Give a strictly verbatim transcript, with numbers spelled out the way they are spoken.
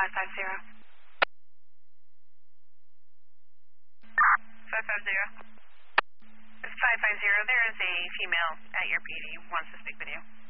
five five zero. five five zero. It's five five zero. There is a female at your P D who wants to speak with you.